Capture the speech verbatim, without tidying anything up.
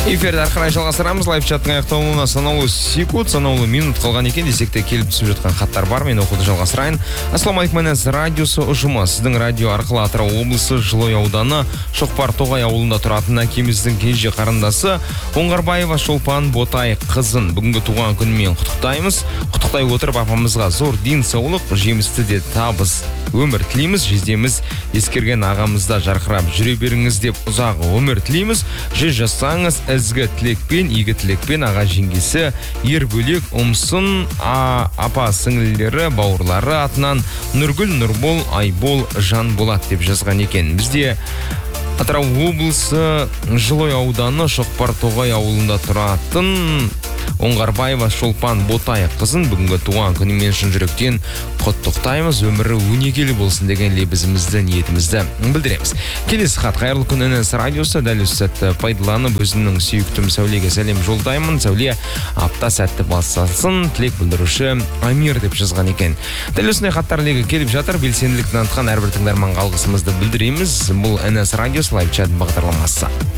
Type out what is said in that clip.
Эфирді арқырай жалғастырамыз. Лайв-чаттың аяқталуына санаулы секунд, санаулы минут қалған екен. Десек те келіп түсіп жатқан хаттар бар. Мен оқуды жалғастырайын. Ассаламалейкум, мәнес радиосы ұжымы. Сіздің радио арқылы Атырау облысы Жылой ауданы Шоқпар Тоғай ауылында тұратын әкеміздің кенже қарындасы Оңғарбаева Шолпан Ботай қызын бүгінгі туған күнімен құттықтаймыз. Құттықтай отырып апамызға зор денсаулық, жемісті де табыс өмір тілейміз. Жездеміз ескерген ағамызда жарқырап жүре беріңіз деп ұзақ өмір тілейміз. Жүз жасаңыз ізгі тілекпен, игі тілекпен аға жеңгесі ер бөлек ұмсын апа сіңлілері, бауырлары атынан Нұргүл, Нұрбол, Айбол, Жанболат деп жазған екен. Бізде Атырау облысы Жылой ауданы Шоқпар Тоғай ауылында тұратын Оңғарбаева Шолпан Ботай қызын бүгінгі туған күнімен шын жүректен құттықтаймыз. Өмірі өнегелі болсын деген лебізімізді, ниетімізді білдіреміз. Келесі хат. Қайырлы күн, Энес радиосы. Дәл осы сәтті пайдаланып өзімнің сүйіктім Сәулеге сәлем жолдаймын. Сәуле апта сәтті басасын, тілек білдіруші Амир деп жазған екен. Дәл осындай хаттар легі келіп жатыр. Белсенділік танытқан әрбір тыңдарманға алғысымызды білдіреміз. Бұл Энес радиосы лайв-чат бағдарламасы.